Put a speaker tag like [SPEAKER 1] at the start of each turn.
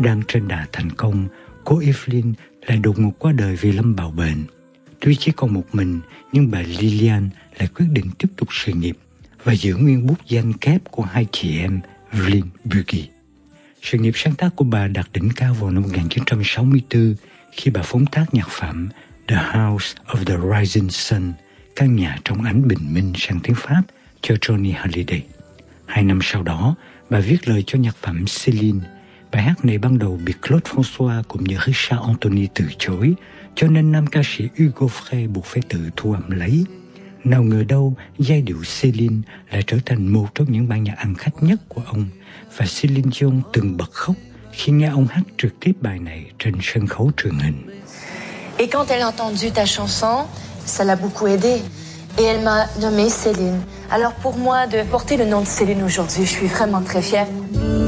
[SPEAKER 1] Đang trên đà thành công, cô Evelyn lại đột ngột qua đời vì lâm bào bệnh. Tuy chỉ còn một mình, nhưng bà Lillian lại quyết định tiếp tục sự nghiệp và giữ nguyên bút danh kép của hai chị em Evelyn Buggy. Sự nghiệp sáng tác của bà đạt đỉnh cao vào năm 1964 khi bà phóng tác nhạc phẩm The House of the Rising Sun, căn nhà trong ánh bình minh sang tiếng Pháp cho Johnny Hallyday. 2 năm sau đó, bà viết lời cho nhạc phẩm Céline. Bài hát này ban đầu bị Claude François cũng như Richard Anthony từ chối, cho nên nam ca sĩ Hugo Frey buộc phải tự thu âm lấy. Nào ngờ đâu, giai điệu Céline lại trở thành một trong những bản nhạc ăn khách nhất của ông, và Céline Dion từng bật khóc khi nghe ông hát trực tiếp bài này trên sân khấu truyền hình.
[SPEAKER 2] Et quand elle a entendu ta chanson, ça l'a beaucoup aidée. Et elle m'a nommée Céline. Alors pour moi, de porter le nom de Céline aujourd'hui, je suis vraiment très fière.